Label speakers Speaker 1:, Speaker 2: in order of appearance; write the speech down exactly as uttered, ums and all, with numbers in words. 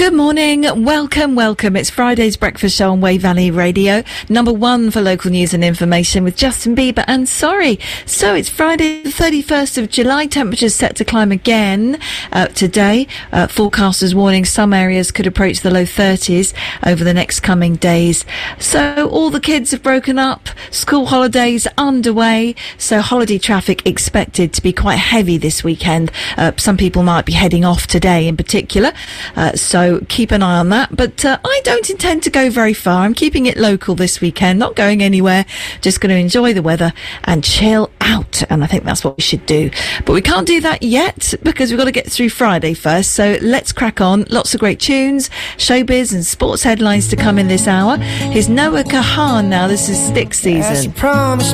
Speaker 1: Good morning. Welcome, welcome. It's Friday's breakfast show on Wave Valley Radio. Number one for local news and information with Justin Bieber and Sorry. So it's Friday the thirty-first of July. Temperatures set to climb again uh, today. Uh, forecasters warning some areas could approach the low thirties over the next coming days. So all the kids have broken up. School holidays underway. So holiday traffic expected to be quite heavy this weekend. Uh, some people might be heading off today in particular. Uh, so keep an eye on that. But uh, I don't intend to go very far. I'm keeping it local this weekend, not going anywhere. Just going to enjoy the weather and chill out. And I think that's what we should do. But we can't do that yet because we've got to get through Friday first. So let's crack on. Lots of great tunes, showbiz and sports headlines to come in this hour. Here's Noah Kahan now. This is Stick Season.